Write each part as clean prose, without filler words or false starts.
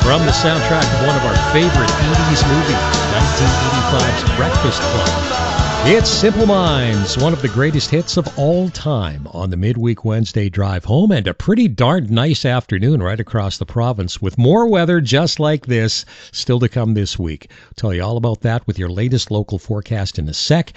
From the soundtrack of one of our favorite 80s movies, 1985's Breakfast Club. It's Simple Minds, one of the greatest hits of all time on the midweek Wednesday drive home, and a pretty darn nice afternoon right across the province with more weather just like this still to come this week. I'll tell you all about that with your latest local forecast in a sec.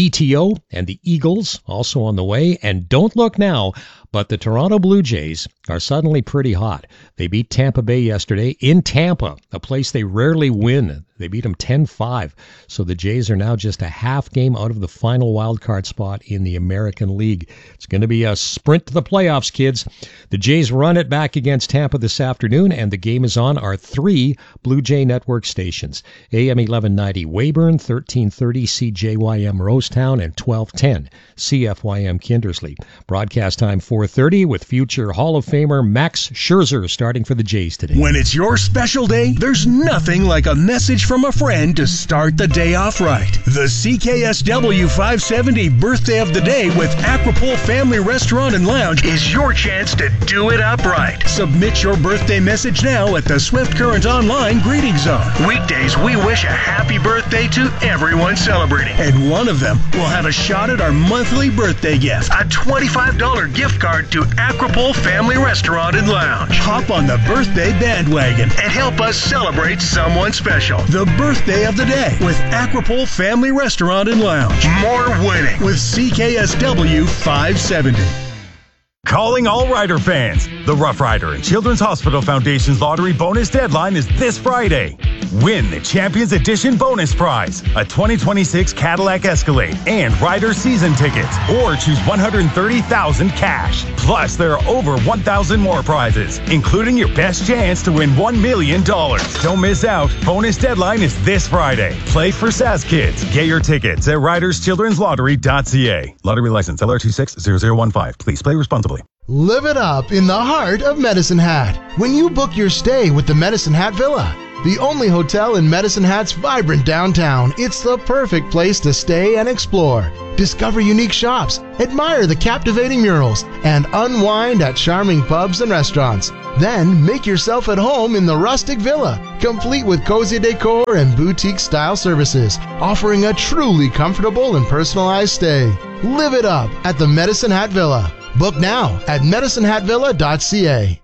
BTO and the Eagles also on the way, and don't look now, but the Toronto Blue Jays are suddenly pretty hot. They beat Tampa Bay yesterday in Tampa, a place they rarely win. They beat them 10-5, so the Jays are now just a half game out of the final wildcard spot in the American League. It's going to be a sprint to the playoffs, kids. The Jays run it back against Tampa this afternoon, and the game is on our 3 Blue Jay Network stations. AM 1190 Weyburn, 1330 CJYM Rosetown, and 1210 CFYM Kindersley. Broadcast time 4:30 with future Hall of Famer Max Scherzer starting for the Jays today. When it's your special day, there's nothing like a message from a friend to start the day off right. The CKSW 570 Birthday of the Day with Aquapole Family Restaurant and Lounge is your chance to do it up right. Submit your birthday message now at the Swift Current Online Greeting Zone. Weekdays, we wish a happy birthday to everyone celebrating, and one of them will have a shot at our monthly birthday gift, a $25 gift card to Aquapole Family Restaurant and Lounge. Hop on the birthday bandwagon and help us celebrate someone special. The Birthday of the Day with Aquapole Family Restaurant and Lounge. More winning with CKSW 570. Calling all Rider fans. The Rough Rider and Children's Hospital Foundation's lottery bonus deadline is this Friday. Win the Champions Edition bonus prize, a 2026 Cadillac Escalade and Rider season tickets, or choose $130,000 cash. Plus, there are over 1,000 more prizes, including your best chance to win $1 million. Don't miss out. Bonus deadline is this Friday. Play for SAS Kids. Get your tickets at riderschildrenslottery.ca. Lottery license LR260015. Please play responsibly. Live it up in the heart of Medicine Hat when you book your stay with the Medicine Hat Villa. The only hotel in Medicine Hat's vibrant downtown, it's the perfect place to stay and explore. Discover unique shops, admire the captivating murals, and unwind at charming pubs and restaurants. Then make yourself at home in the rustic villa, complete with cozy decor and boutique-style services, offering a truly comfortable and personalized stay. Live it up at the Medicine Hat Villa. Book now at medicinehatvilla.ca.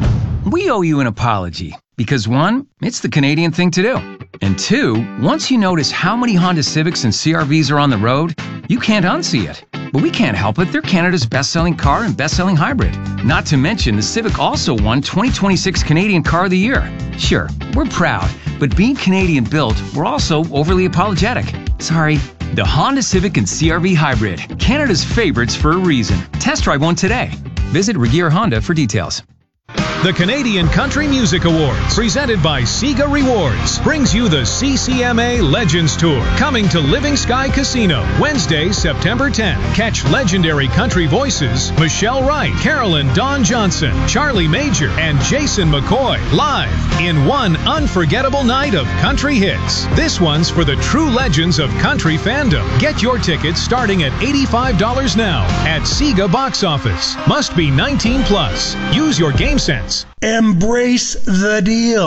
We owe you an apology because 1, it's the Canadian thing to do. And 2, once you notice how many Honda Civics and CRVs are on the road, you can't unsee it. But we can't help it. They're Canada's best-selling car and best-selling hybrid. Not to mention, the Civic also won 2026 Canadian Car of the Year. Sure, we're proud, but being Canadian-built, we're also overly apologetic. Sorry. The Honda Civic and CRV Hybrid, Canada's favorites for a reason. Test drive one today. Visit Regier Honda for details. The Canadian Country Music Awards, presented by Sega Rewards, brings you the CCMA Legends Tour, coming to Living Sky Casino, Wednesday, September 10th. Catch legendary country voices Michelle Wright, Carolyn Dawn Johnson, Charlie Major, and Jason McCoy, live in one unforgettable night of country hits. This one's for the true legends of country fandom. Get your tickets starting at $85 now at Sega Box Office. Must be 19 plus. Use your game sense. Embrace the deal.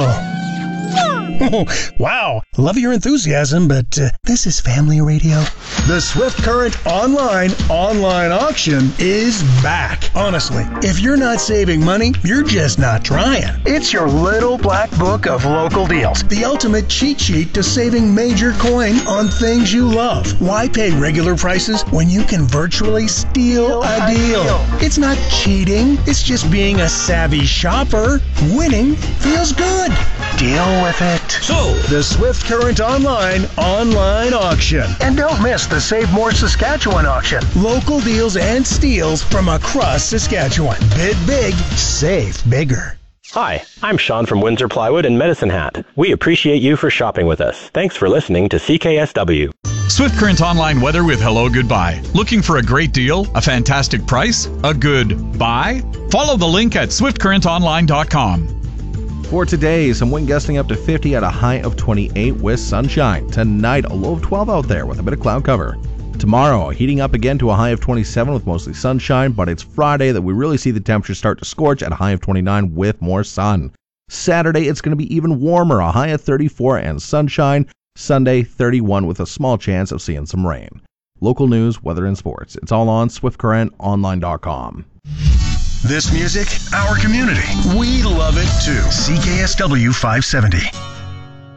Oh, wow, love your enthusiasm, but this is family radio. The Swift Current online auction is back. Honestly, if you're not saving money, you're just not trying. It's your little black book of local deals. The ultimate cheat sheet to saving major coin on things you love. Why pay regular prices when you can virtually steal a deal? It's not cheating. It's just being a savvy shopper. Winning feels good. Deal with it. So, the Swift Current online auction. And don't miss the Save More Saskatchewan auction. Local deals and steals from across Saskatchewan. Bid big, save bigger. Hi, I'm Sean from Windsor Plywood and Medicine Hat. We appreciate you for shopping with us. Thanks for listening to CKSW. Swift Current Online weather with Hello Goodbye. Looking for a great deal? A fantastic price? A good buy? Follow the link at swiftcurrentonline.com. For today, some wind gusting up to 50 at a high of 28 with sunshine. Tonight, a low of 12 out there with a bit of cloud cover. Tomorrow, heating up again to a high of 27 with mostly sunshine, but it's Friday that we really see the temperature start to scorch at a high of 29 with more sun. Saturday, it's going to be even warmer, a high of 34 and sunshine. Sunday, 31 with a small chance of seeing some rain. Local news, weather, and sports. It's all on SwiftCurrentOnline.com. This music, our community. We love it too. CKSW 570.